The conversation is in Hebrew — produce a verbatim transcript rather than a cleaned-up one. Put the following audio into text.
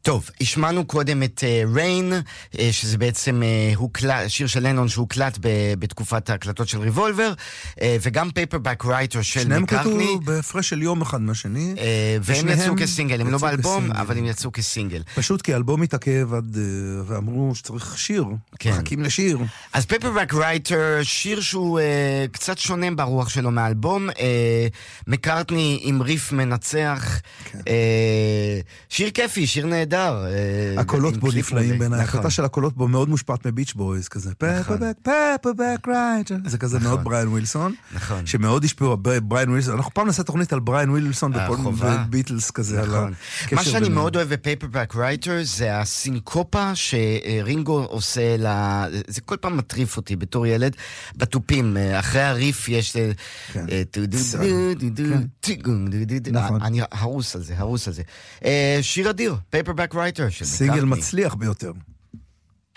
טוב, השמענו קודם את ריין, uh, uh, שזה בעצם uh, הוקלט, שיר של לנון שהוקלט ב- בתקופת ההקלטות של ריבולבר, uh, וגם פייפרבק רייטר של מקארטני. שניהם כתבו בהפרש של יום אחד מהשני. Uh, והם יצאו כסינגל, הם לא באלבום, אבל הם יצאו כסינגל. פשוט כי האלבום התעכב עד, uh, ואמרו שצריך שיר, כן. מחכים לשיר. אז פייפרבק רייטר, שיר שהוא uh, קצת שונה ברוח שלו מהאלבום, uh, מקארטני עם ריף מנצח, כן. uh, שיר כיפי, שיר נהדר. הקולות בו נפלאים בעיניי, ההקלטה של הקולות בו מאוד מושפעת מביץ' בויז כזה, פפרבק, פפרבק רייטר, זה כזה מאוד בריין ווילסון, שמאוד השפיעו, בריין ווילסון, אנחנו פעם נעשה תוכנית על בריין ווילסון וביטלס כזה. מה שאני מאוד אוהב בפייפרבק רייטר זה הסינקופה שרינגו עושה, זה כל פעם מטריף אותי בתור ילד, בטופים, אחרי הריף יש אני הרוס על זה, הרוס על זה. שיר אדיר, פייפרבק רייטר. סינגל מצליח ביותר.